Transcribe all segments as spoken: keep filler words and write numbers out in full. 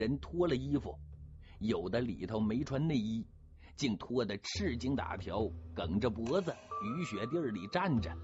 人脱了衣服，有的里头没穿内衣，竟脱得赤筋大条，梗着脖子，雨雪地里站着。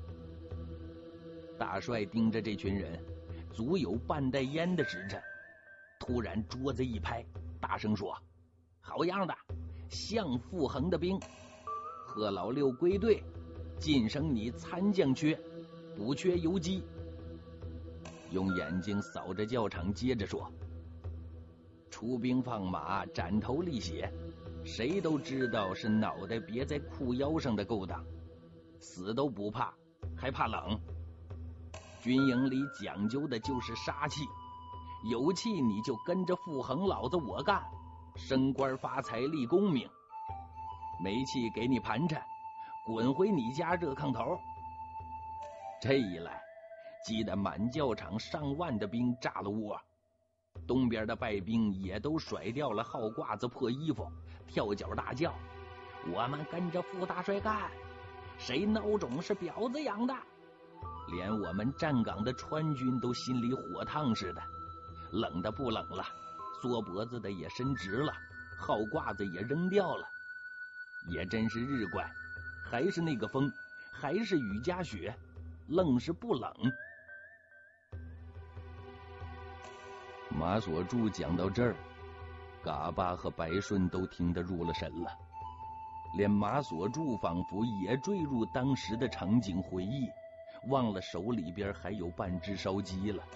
大帅盯着这群人，足有半袋烟的时辰，突然桌子一拍，大声说：“好样的，像傅恒的兵！贺老六归队，晋升你参将缺，不缺游击。”用眼睛扫着教场，接着说：“出兵放马，斩头立血，谁都知道是脑袋别在裤腰上的勾当，死都不怕，还怕冷。军营里讲究的就是杀气，有气你就跟着傅恒老子我干，升官发财立功名。没气给你盘缠，滚回你家热炕头。”这一来，激得满教场上万的兵炸了窝。东边的败兵也都甩掉了号褂子破衣服，跳脚大叫：“我们跟着傅大帅干，谁孬种是婊子养的！”连我们站岗的川军都心里火烫似的，冷的不冷了，缩脖子的也伸直了，号褂子也扔掉了。也真是日怪，还是那个风，还是雨夹雪，愣是不冷。马所柱讲到这儿，嘎巴和白顺都听得入了神了，连马所柱仿佛也坠入当时的场景回忆，忘了手里边还有半只烧鸡了。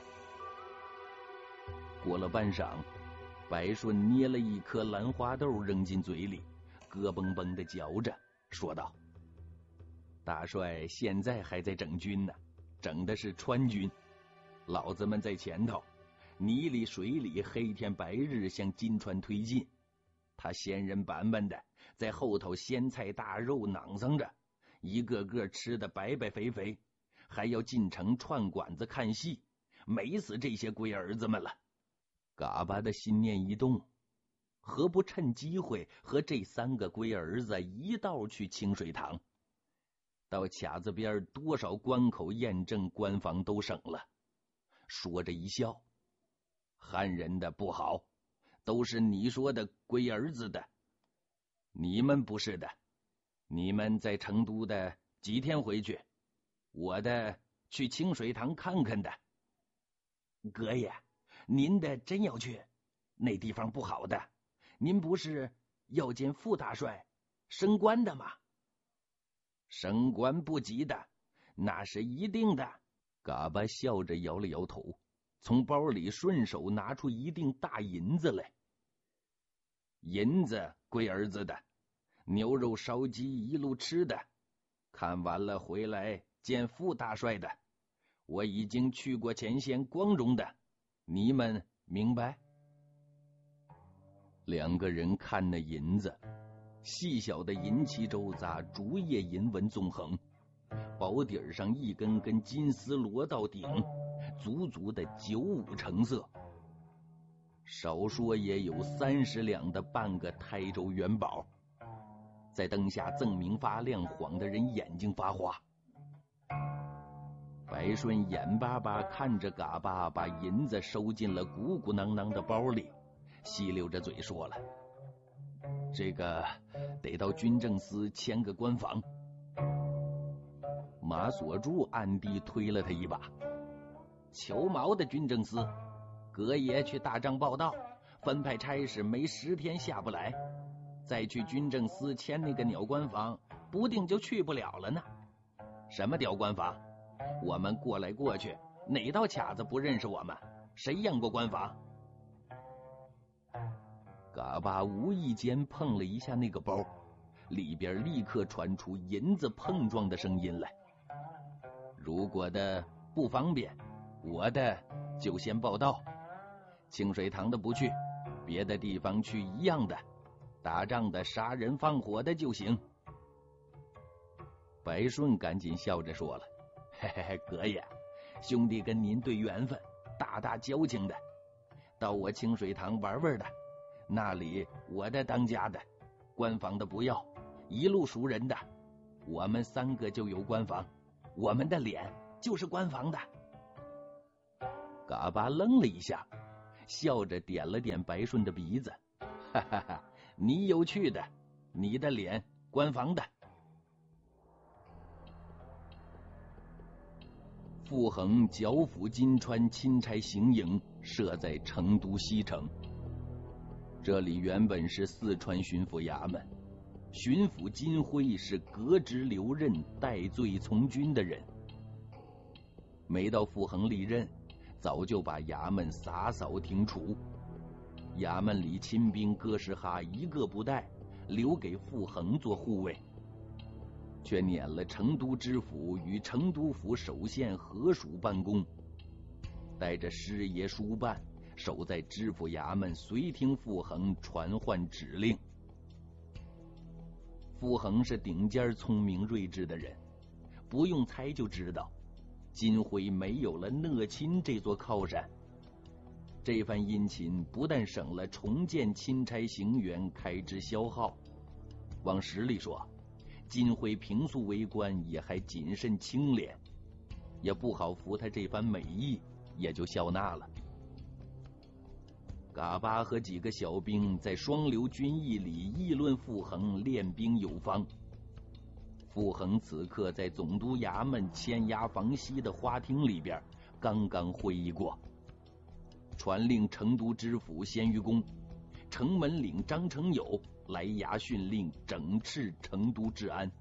过了半晌，白顺捏了一颗兰花豆扔进嘴里，咯嘣嘣的嚼着，说道：“大帅现在还在整军呢，整的是川军，老子们在前头，泥里水里，黑天白日向金川推进。他仙人板板的在后头鲜菜大肉囊桑着，一个个吃得白白肥肥，还要进城串馆子看戏，美死这些龟儿子们了。”嘎巴的心念一动，何不趁机会和这三个龟儿子一道去清水塘？到卡子边多少关口验证关防都省了。说着一笑：“汉人的不好，都是你说的龟儿子的，你们不是的。你们在成都的几天回去，我的去清水塘看看的。”“哥爷，您的真要去？那地方不好的，您不是要见傅大帅升官的吗？”“升官不急的，那是一定的。”嘎巴笑着摇了摇头，从包里顺手拿出一锭大银子来。“银子龟儿子的，牛肉烧鸡一路吃的，看完了回来见傅大帅的。我已经去过前线光荣的，你们明白？”两个人看那银子，细小的银旗周匝，竹叶银纹纵横，薄底上一根根金丝罗到顶，足足的九五成色，少说也有三十两的半个台州元宝，在灯下锃明发亮，晃得人眼睛发花。白顺眼巴巴看着嘎巴把银子收进了鼓鼓囊囊的包里，吸溜着嘴说了：“这个得到军政司签个官房。”马所柱暗地推了他一把：“求毛的军政司，葛爷去大帐报道，分派差事没十天下不来，再去军政司签那个鸟官房，不定就去不了了呢。什么屌官房？我们过来过去，哪道卡子不认识我们？谁验过官房？”嘎巴无意间碰了一下那个包，里边立刻传出银子碰撞的声音来。“如果的不方便，我的就先报到。清水塘的不去，别的地方去一样的，打仗的、杀人放火的就行。”白顺赶紧笑着说了：“嘿嘿嘿，葛爷，兄弟跟您对缘分，大大交情的，到我清水塘玩玩的，那里我的当家的，官房的不要，一路熟人的，我们三个就有官房，我们的脸就是官房的。”嘎巴愣了一下， 笑着点了点白顺的鼻子，哈哈哈，你有趣的，你的脸关房的。傅恒剿抚金川钦差行营设在成都西城，这里原本是四川巡抚衙门，巡抚金辉是革职留任、戴罪从军的人。没到傅恒历任，早就把衙门洒扫庭除，衙门里亲兵哥什哈一个不带，留给傅恒做护卫，却撵了成都知府与成都府首县合署办公，带着师爷书办守在知府衙门，随听傅恒传唤指令。傅恒是顶尖聪明睿智的人，不用猜就知道金辉没有了讷亲这座靠山。这番殷勤不但省了重建钦差行辕开支消耗，往实里说，金辉平素为官也还谨慎清廉，也不好服他这番美意，也就笑纳了。嘎巴和几个小兵在双流军议里议论傅恒练兵有方。傅恒此刻在总督衙门牵押房西的花厅里边刚刚会议过，传令成都知府鲜于公、城门岭张承友来衙训令整治成都治安。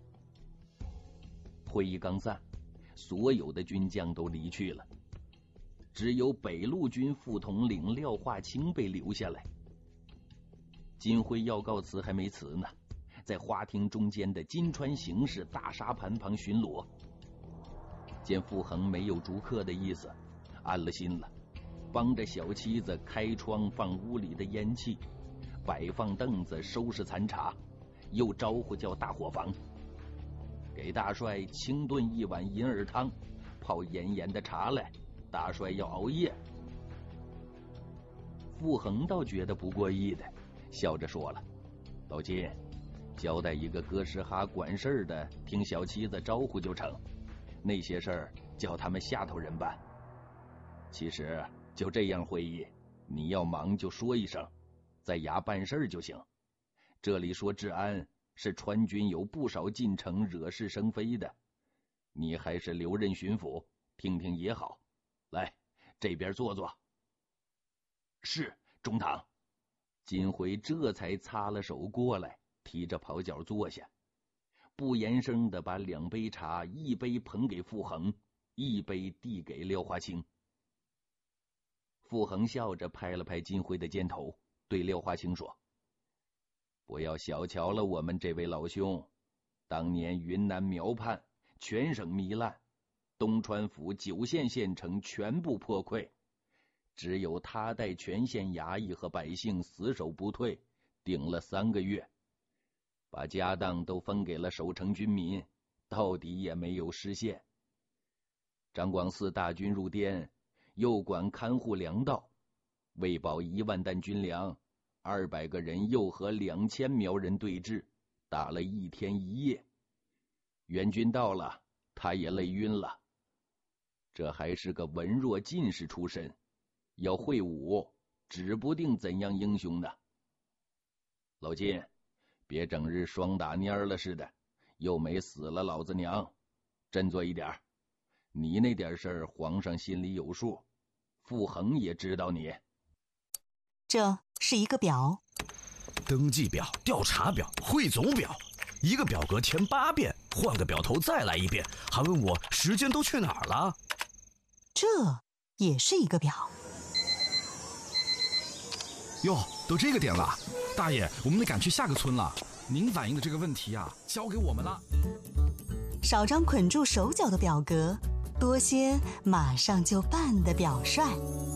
会议刚散，所有的军将都离去了，只有北路军副统领廖化清被留下来。金辉要告辞还没辞呢，在花厅中间的金川形势大沙盘旁巡逻，见傅恒没有逐客的意思，安了心了，帮着小妻子开窗放屋里的烟气，摆放凳子收拾残茶，又招呼叫大伙房，给大帅清炖一碗银耳汤，泡炎炎的茶来，大帅要熬夜。傅恒倒觉得不过意的，笑着说了：“老金，交代一个哥什哈管事儿的，听小妻子招呼就成，那些事儿叫他们下头人办。其实就这样会议，你要忙就说一声，在衙办事儿就行。这里说治安，是川军有不少进城惹是生非的，你还是留任巡抚，听听也好。来，这边坐坐。”是，中堂。金辉这才擦了手过来，提着袍角坐下，不言声的把两杯茶，一杯捧给傅恒，一杯递给廖化清。傅恒笑着拍了拍金辉的肩头，对廖化清说：“不要小瞧了我们这位老兄，当年云南苗畔全省糜烂，东川府九县县城全部破溃，只有他带全县衙役和百姓死守不退，顶了三个月，把家当都分给了守城军民，到底也没有失陷。张广嗣大军入滇，又管看护粮道，为保一万担军粮，二百个人又和两千苗人对峙，打了一天一夜。援军到了，他也累晕了。这还是个文弱进士出身，要会武，指不定怎样英雄呢。老金，别整日双打蔫了似的，又没死了老子娘，振作一点。你那点事儿，皇上心里有数，傅恒也知道你。 这是一个表， 登记表、调查表、汇总表，一个表格填八遍，换个表头再来一遍，还问我时间都去哪儿了。 这也是一个表。 哟，都这个点了，大爷，我们得赶去下个村了。您反映的这个问题啊，交给我们了。 少张捆住手脚的表格，多些马上就办的表率。